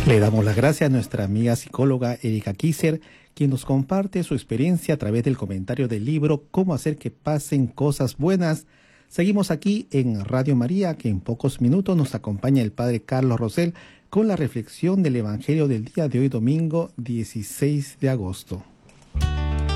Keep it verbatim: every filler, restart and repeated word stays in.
Le damos las gracias a nuestra amiga psicóloga Erika Kisser, quien nos comparte su experiencia a través del comentario del libro Cómo hacer que pasen cosas buenas. Seguimos aquí en Radio María, que en pocos minutos nos acompaña el Padre Carlos Rosell con la reflexión del Evangelio del día de hoy, domingo dieciséis de agosto.